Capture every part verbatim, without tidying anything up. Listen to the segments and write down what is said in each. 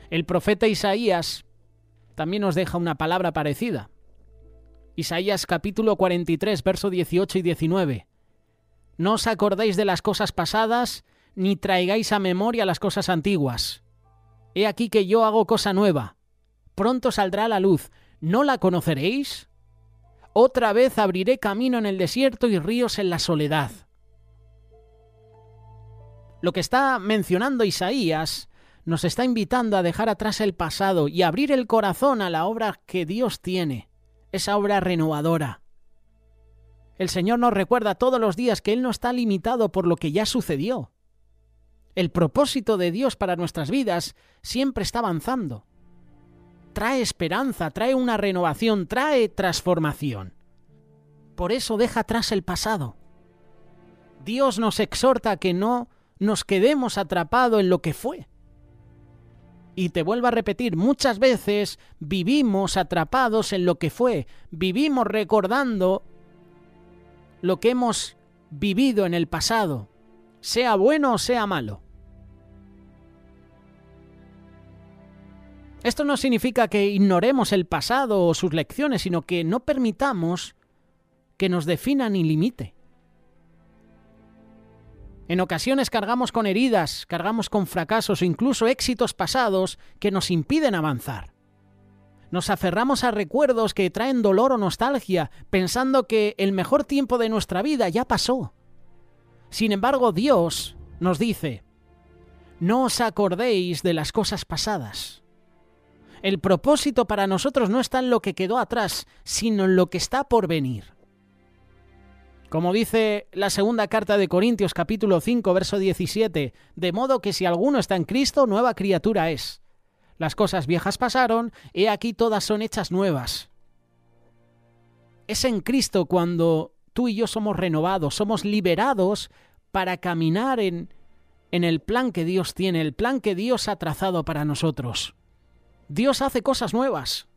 El profeta Isaías también nos deja una palabra parecida. Isaías capítulo cuarenta y tres, verso dieciocho y diecinueve. No os acordéis de las cosas pasadas, ni traigáis a memoria las cosas antiguas. He aquí que yo hago cosa nueva. Pronto saldrá la luz. ¿No la conoceréis? Otra vez abriré camino en el desierto y ríos en la soledad. Lo que está mencionando Isaías nos está invitando a dejar atrás el pasado y abrir el corazón a la obra que Dios tiene, esa obra renovadora. El Señor nos recuerda todos los días que Él no está limitado por lo que ya sucedió. El propósito de Dios para nuestras vidas siempre está avanzando. Trae esperanza, trae una renovación, trae transformación. Por eso deja atrás el pasado. Dios nos exhorta a que no nos quedemos atrapados en lo que fue. Y te vuelvo a repetir, muchas veces vivimos atrapados en lo que fue, vivimos recordando lo que hemos vivido en el pasado, sea bueno o sea malo. Esto no significa que ignoremos el pasado o sus lecciones, sino que no permitamos que nos defina ni limite. En ocasiones cargamos con heridas, cargamos con fracasos o incluso éxitos pasados que nos impiden avanzar. Nos aferramos a recuerdos que traen dolor o nostalgia, pensando que el mejor tiempo de nuestra vida ya pasó. Sin embargo, Dios nos dice: no os acordéis de las cosas pasadas. El propósito para nosotros no está en lo que quedó atrás, sino en lo que está por venir. Como dice la segunda carta de Corintios capítulo cinco, verso diecisiete, de modo que si alguno está en Cristo, nueva criatura es. Las cosas viejas pasaron, he aquí todas son hechas nuevas. Es en Cristo cuando tú y yo somos renovados, somos liberados para caminar en, en el plan que Dios tiene, el plan que Dios ha trazado para nosotros. Dios hace cosas nuevas.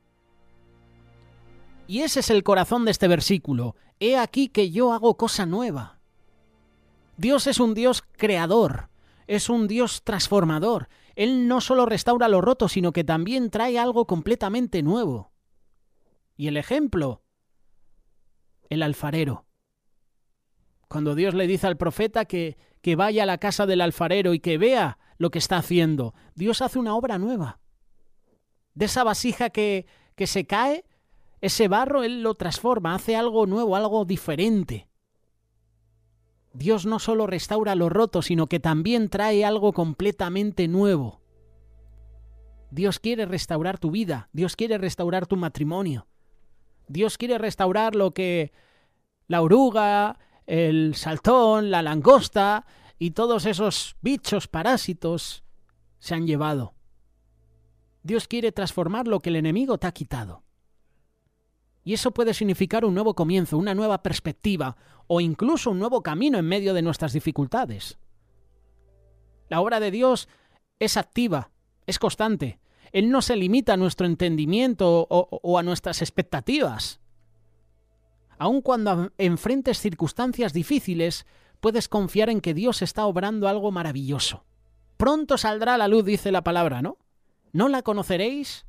Y ese es el corazón de este versículo. He aquí que yo hago cosa nueva. Dios es un Dios creador, es un Dios transformador. Él no solo restaura lo roto, sino que también trae algo completamente nuevo. Y el ejemplo, el alfarero. Cuando Dios le dice al profeta que, que vaya a la casa del alfarero y que vea lo que está haciendo, Dios hace una obra nueva. De esa vasija que, que se cae, ese barro Él lo transforma, hace algo nuevo, algo diferente. Dios no solo restaura lo roto, sino que también trae algo completamente nuevo. Dios quiere restaurar tu vida, Dios quiere restaurar tu matrimonio. Dios quiere restaurar lo que la oruga, el saltón, la langosta y todos esos bichos parásitos se han llevado. Dios quiere transformar lo que el enemigo te ha quitado. Y eso puede significar un nuevo comienzo, una nueva perspectiva o incluso un nuevo camino en medio de nuestras dificultades. La obra de Dios es activa, es constante. Él no se limita a nuestro entendimiento o, o a nuestras expectativas. Aun cuando enfrentes circunstancias difíciles, puedes confiar en que Dios está obrando algo maravilloso. Pronto saldrá la luz, dice la palabra, ¿no? ¿No la conoceréis?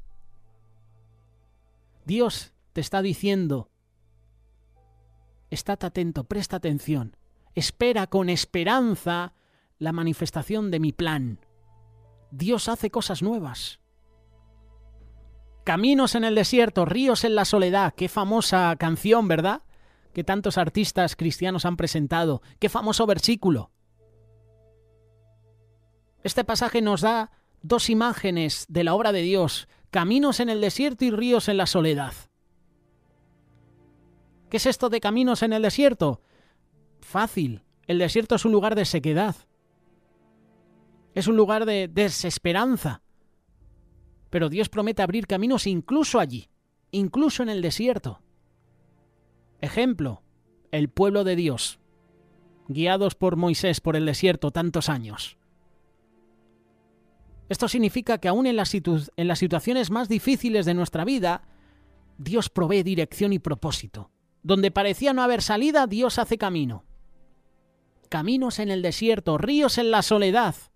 Dios te está diciendo, estate atento, presta atención, espera con esperanza la manifestación de mi plan. Dios hace cosas nuevas. Caminos en el desierto, ríos en la soledad, qué famosa canción, ¿verdad? Que tantos artistas cristianos han presentado, qué famoso versículo. Este pasaje nos da dos imágenes de la obra de Dios, caminos en el desierto y ríos en la soledad. ¿Qué es esto de caminos en el desierto? Fácil. El desierto es un lugar de sequedad. Es un lugar de desesperanza. Pero Dios promete abrir caminos incluso allí, incluso en el desierto. Ejemplo, el pueblo de Dios, guiados por Moisés por el desierto tantos años. Esto significa que aún en las, situ- en las situaciones más difíciles de nuestra vida, Dios provee dirección y propósito. Donde parecía no haber salida, Dios hace camino. Caminos en el desierto, ríos en la soledad.